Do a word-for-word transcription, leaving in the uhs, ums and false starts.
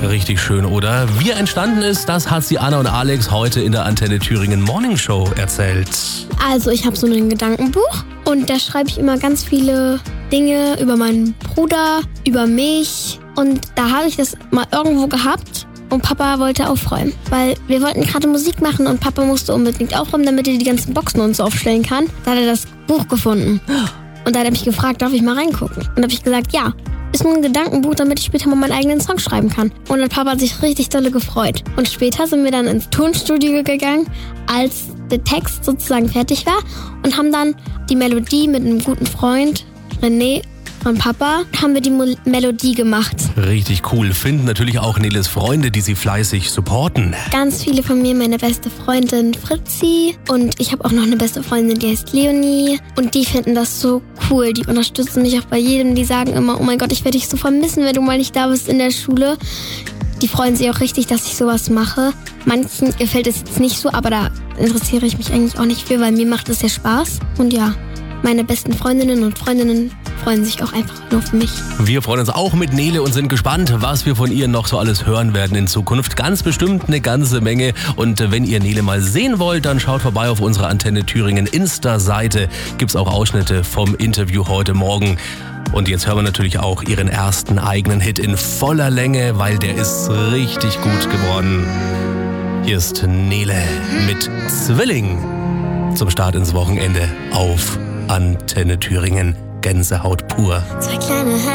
Richtig schön, oder? Wie er entstanden ist, das hat sie Anna und Alex heute in der Antenne Thüringen Morning Show erzählt. Also ich habe so ein Gedankenbuch und da schreibe ich immer ganz viele Dinge über meinen Bruder, über mich. Und da habe ich das mal irgendwo gehabt und Papa wollte aufräumen. Weil wir wollten gerade Musik machen und Papa musste unbedingt aufräumen, damit er die ganzen Boxen und so aufstellen kann. Da hat er das Buch gefunden. Und da hat er mich gefragt, darf ich mal reingucken? Und da habe ich gesagt, ja. Ist nur ein Gedankenbuch, damit ich später mal meinen eigenen Song schreiben kann. Und dann Papa hat sich richtig dolle gefreut. Und später sind wir dann ins Tonstudio gegangen, als der Text sozusagen fertig war und haben dann die Melodie mit einem guten Freund, René von Papa, haben wir die Mo- Melodie gemacht. Richtig cool. Finden natürlich auch Neles Freunde, die sie fleißig supporten. Ganz viele von mir, meine beste Freundin Fritzi und ich habe auch noch eine beste Freundin, die heißt Leonie und die finden das so cool. Die unterstützen mich auch bei jedem, die sagen immer, oh mein Gott, ich werde dich so vermissen, wenn du mal nicht da bist in der Schule. Die freuen sich auch richtig, dass ich sowas mache. Manchen gefällt es jetzt nicht so, aber da interessiere ich mich eigentlich auch nicht für, weil mir macht es ja Spaß. Und ja, meine besten Freundinnen und Freundinnen freuen sich auch einfach nur für mich. Wir freuen uns auch mit Nele und sind gespannt, was wir von ihr noch so alles hören werden in Zukunft. Ganz bestimmt eine ganze Menge. Und wenn ihr Nele mal sehen wollt, dann schaut vorbei auf unserer Antenne Thüringen Insta-Seite. Gibt's auch Ausschnitte vom Interview heute Morgen. Und jetzt hören wir natürlich auch ihren ersten eigenen Hit in voller Länge, weil der ist richtig gut geworden. Hier ist Nele mit Zwilling zum Start ins Wochenende auf Antenne Thüringen. Gänsehaut pur. Zwei kleine